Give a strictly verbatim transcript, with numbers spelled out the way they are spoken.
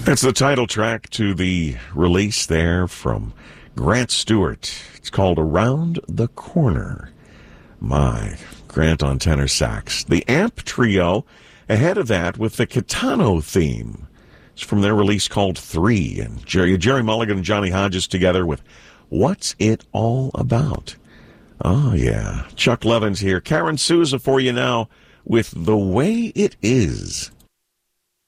That's the title track to the release there from Grant Stewart. It's called Around the Corner. My, Grant on tenor sax. The Amp Trio ahead of that with the Kitano theme. It's from their release called Three. And Jerry, Jerry Mulligan and Johnny Hodges together with What's It All About? Oh, yeah. Chuck Levin's here. Karen Souza for you now with The Way It Is.